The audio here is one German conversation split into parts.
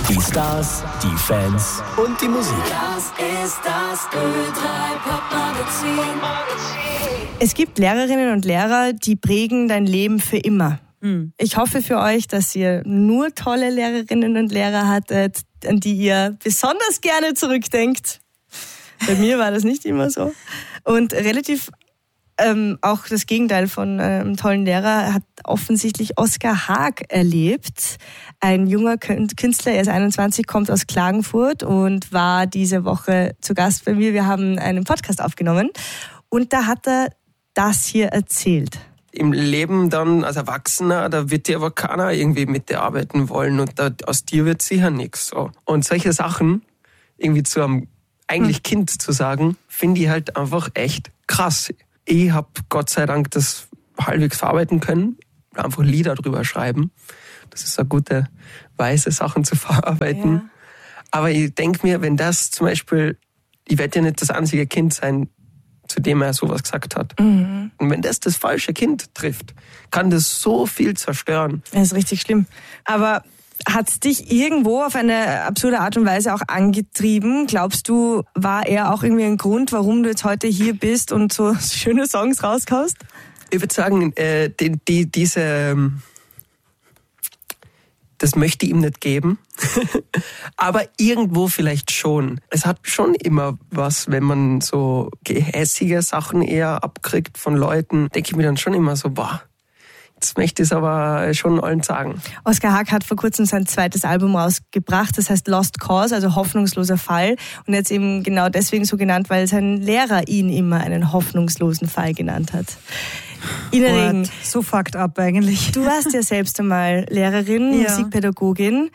Die Stars, die Fans und die Musik. Das ist das Ö3 Pop-Magazin. Es gibt Lehrerinnen und Lehrer, die prägen dein Leben für immer. Ich hoffe für euch, dass ihr nur tolle Lehrerinnen und Lehrer hattet, an die ihr besonders gerne zurückdenkt. Bei mir war das nicht immer so. Und relativ auch das Gegenteil von einem tollen Lehrer hat offensichtlich Oskar Haag erlebt. Ein junger Künstler, er ist 21, kommt aus Klagenfurt und war diese Woche zu Gast bei mir. Wir haben einen Podcast aufgenommen und da hat er das hier erzählt. Im Leben dann als Erwachsener, da wird dir aber keiner irgendwie mit dir arbeiten wollen und aus dir wird sicher nichts. So. Und solche Sachen irgendwie zu einem eigentlich Kind zu sagen, finde ich halt einfach echt krass. Ich habe Gott sei Dank das halbwegs verarbeiten können, einfach Lieder drüber schreiben. Das ist eine gute Weise, Sachen zu verarbeiten. Ja. Aber ich denke mir, wenn das zum Beispiel, ich werde ja nicht das einzige Kind sein, zu dem er sowas gesagt hat. Und wenn das falsche Kind trifft, kann das so viel zerstören. Das ist richtig schlimm. Aber hat es dich irgendwo auf eine absurde Art und Weise auch angetrieben? Glaubst du, war er auch irgendwie ein Grund, warum du jetzt heute hier bist und so schöne Songs rauskaust? Ich würde sagen, das möchte ich ihm nicht geben. Aber irgendwo vielleicht schon. Es hat schon immer was, wenn man so gehässige Sachen eher abkriegt von Leuten, denke ich mir dann schon immer so, boah, jetzt möchte ich es aber schon allen sagen. Oskar Haag hat vor kurzem sein zweites Album rausgebracht, das heißt Lost Cause, also hoffnungsloser Fall. Und jetzt eben genau deswegen so genannt, weil sein Lehrer ihn immer einen hoffnungslosen Fall genannt hat. Ina Regen, so fucked up eigentlich. Du warst ja selbst einmal Lehrerin, Musikpädagogin.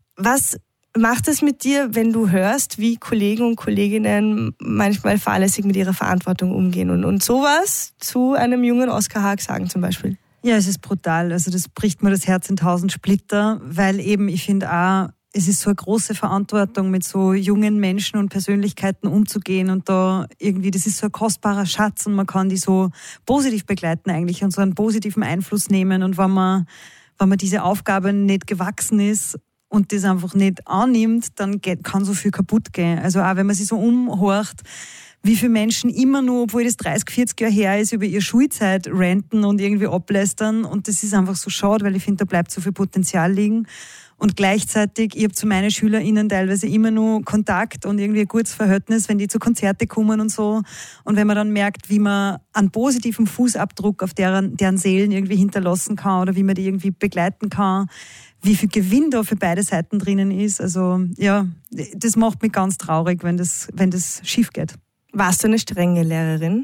Was macht es mit dir, wenn du hörst, wie Kollegen und Kolleginnen manchmal fahrlässig mit ihrer Verantwortung umgehen und sowas zu einem jungen Oskar Haag sagen zum Beispiel? Ja, es ist brutal. Also das bricht mir das Herz in 1000 Splitter, weil eben ich finde auch, es ist so eine große Verantwortung, mit so jungen Menschen und Persönlichkeiten umzugehen und da irgendwie, das ist so ein kostbarer Schatz und man kann die so positiv begleiten eigentlich und so einen positiven Einfluss nehmen und wenn man diese Aufgabe nicht gewachsen ist und das einfach nicht annimmt, dann kann so viel kaputt gehen. Also auch wenn man sich so umhorcht, wie viele Menschen immer nur, obwohl das 30, 40 Jahre her ist, über ihre Schulzeit ranten und irgendwie ablästern und das ist einfach so schade, weil ich finde, da bleibt so viel Potenzial liegen. Und gleichzeitig, ich habe zu meinen SchülerInnen teilweise immer nur Kontakt und irgendwie ein gutes Verhältnis, wenn die zu Konzerte kommen und so. Und wenn man dann merkt, wie man einen positiven Fußabdruck auf deren Seelen irgendwie hinterlassen kann oder wie man die irgendwie begleiten kann, wie viel Gewinn da für beide Seiten drinnen ist. Also ja, das macht mich ganz traurig, wenn das schief geht. Warst du eine strenge Lehrerin?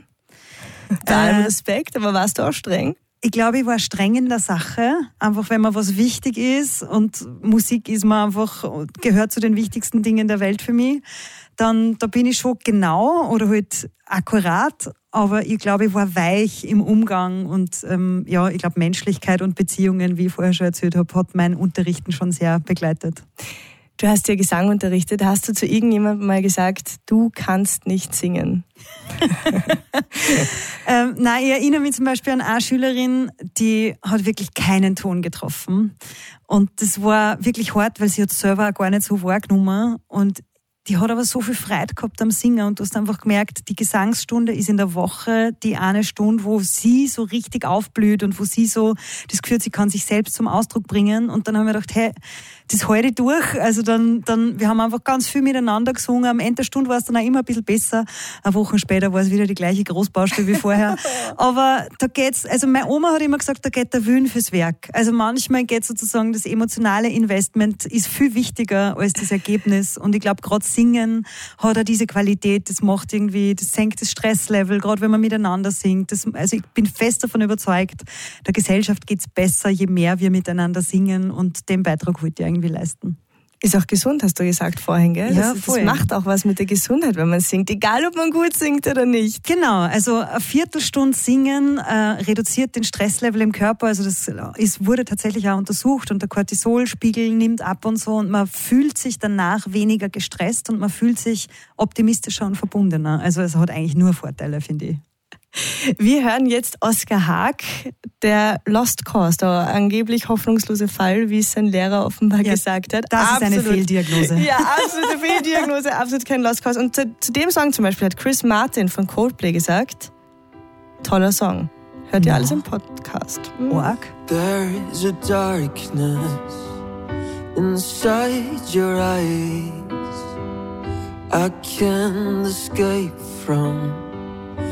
Bei allem Respekt, aber warst du auch streng? Ich glaube, ich war streng in der Sache. Einfach, wenn mir was wichtig ist und Musik ist mir einfach, gehört zu den wichtigsten Dingen der Welt für mich, dann da bin ich schon genau oder halt akkurat. Aber ich glaube, ich war weich im Umgang und ich glaube, Menschlichkeit und Beziehungen, wie ich vorher schon erzählt habe, hat mein Unterrichten schon sehr begleitet. Du hast ja Gesang unterrichtet. Hast du zu irgendjemandem mal gesagt, du kannst nicht singen? Nein, ich erinnere mich zum Beispiel an eine Schülerin, die hat wirklich keinen Ton getroffen. Und das war wirklich hart, weil sie hat selber auch gar nicht so wahrgenommen. Und die hat aber so viel Freude gehabt am Singen und du hast einfach gemerkt, die Gesangsstunde ist in der Woche die eine Stunde, wo sie so richtig aufblüht und wo sie so das Gefühl hat, sie kann sich selbst zum Ausdruck bringen. Und dann haben wir gedacht, hey, das halte ich durch. Also dann, wir haben einfach ganz viel miteinander gesungen. Am Ende der Stunde war es dann auch immer ein bisschen besser. Eine Woche später war es wieder die gleiche Großbaustelle wie vorher. Aber da geht's, also meine Oma hat immer gesagt, da geht der Willen fürs Werk. Also manchmal geht sozusagen das emotionale Investment ist viel wichtiger als das Ergebnis. Und ich glaube, gerade Singen hat auch diese Qualität. Das macht irgendwie, das senkt das Stresslevel, gerade wenn man miteinander singt. Also ich bin fest davon überzeugt, der Gesellschaft geht's besser, je mehr wir miteinander singen. Und den Beitrag wollte ich irgendwie leisten. Ist auch gesund, hast du gesagt vorhin, gell? Ja, das macht auch was mit der Gesundheit, wenn man singt, egal ob man gut singt oder nicht. Genau, also eine Viertelstunde Singen reduziert den Stresslevel im Körper, also das wurde tatsächlich auch untersucht und der Cortisolspiegel nimmt ab und so und man fühlt sich danach weniger gestresst und man fühlt sich optimistischer und verbundener. Also es hat eigentlich nur Vorteile, finde ich. Wir hören jetzt Oskar Haag, der Lost Cause, der angeblich hoffnungslose Fall, wie es sein Lehrer offenbar gesagt hat. Das ist eine Fehldiagnose. Ja, absolute Fehldiagnose, absolut kein Lost Cause. Und zu dem Song zum Beispiel hat Chris Martin von Coldplay gesagt, toller Song. Hört ihr alles im Podcast. Org. There is a darkness inside your eyes I can't escape from.